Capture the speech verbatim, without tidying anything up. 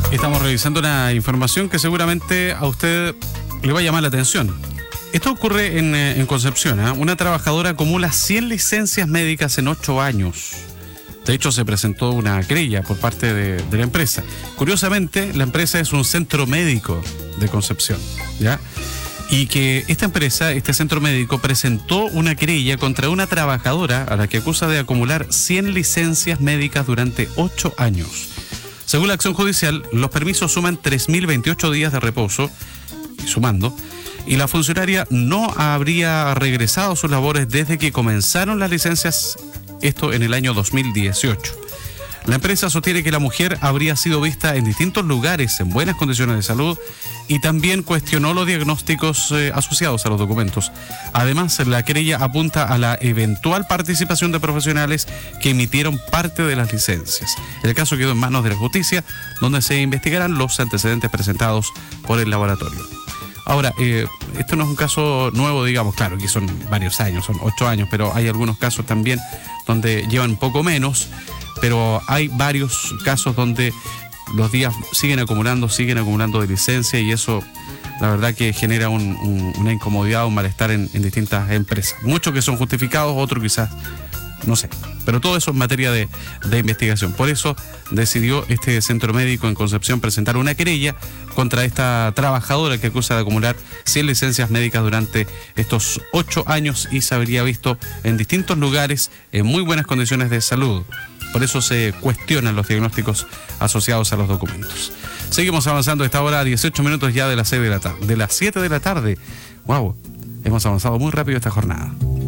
Estamos revisando una información que seguramente a usted le va a llamar la atención. Esto ocurre en, en Concepción, ¿eh? Una trabajadora acumula cien licencias médicas en ocho años. De hecho, se presentó una querella por parte de, de la empresa. Curiosamente, la empresa es un centro médico de Concepción, ¿ya? Y que esta empresa, este centro médico, presentó una querella contra una trabajadora a la que acusa de acumular cien licencias médicas durante ocho años. Según la acción judicial, los permisos suman tres mil veintiocho días de reposo, y sumando, y la funcionaria no habría regresado a sus labores desde que comenzaron las licencias, esto en el año dos mil dieciocho. La empresa sostiene que la mujer habría sido vista en distintos lugares en buenas condiciones de salud y también cuestionó los diagnósticos eh, asociados a los documentos. Además, la querella apunta a la eventual participación de profesionales que emitieron parte de las licencias. El caso quedó en manos de la justicia, donde se investigarán los antecedentes presentados por el laboratorio. Ahora, eh, esto no es un caso nuevo, digamos, claro, que son varios años, son ocho años, pero hay algunos casos también donde llevan un poco menos. Pero hay varios casos donde los días siguen acumulando, siguen acumulando de licencia y eso, la verdad que genera un, un, una incomodidad, un malestar en, en distintas empresas. Muchos que son justificados, otros quizás, no sé. Pero todo eso es materia de, de investigación. Por eso decidió este centro médico en Concepción presentar una querella contra esta trabajadora que acusa de acumular cien licencias médicas durante estos ocho años y se habría visto en distintos lugares en muy buenas condiciones de salud. Por eso se cuestionan los diagnósticos asociados a los documentos. Seguimos avanzando a esta hora, dieciocho minutos ya de las seis de la tarde, de las siete de la tarde. Wow, hemos avanzado muy rápido esta jornada.